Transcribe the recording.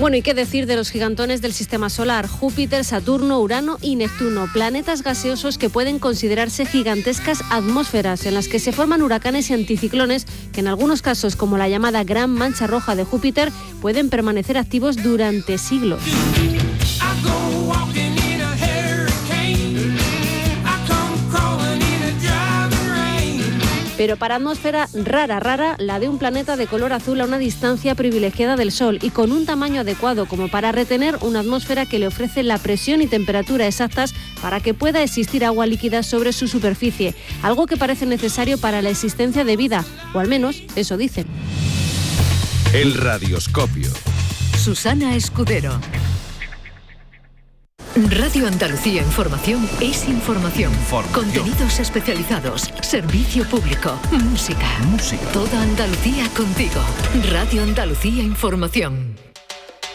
Bueno, ¿y qué decir de los gigantones del sistema solar? Júpiter, Saturno, Urano y Neptuno, planetas gaseosos que pueden considerarse gigantescas atmósferas en las que se forman huracanes y anticiclones que en algunos casos, como la llamada Gran Mancha Roja de Júpiter, pueden permanecer activos durante siglos. Pero para atmósfera rara, la de un planeta de color azul a una distancia privilegiada del Sol y con un tamaño adecuado como para retener una atmósfera que le ofrece la presión y temperatura exactas para que pueda existir agua líquida sobre su superficie, algo que parece necesario para la existencia de vida, o al menos eso dicen. El Radioscopio. Susana Escudero. Radio Andalucía Información es información. Contenidos especializados, servicio público, música. Toda Andalucía contigo. Radio Andalucía Información.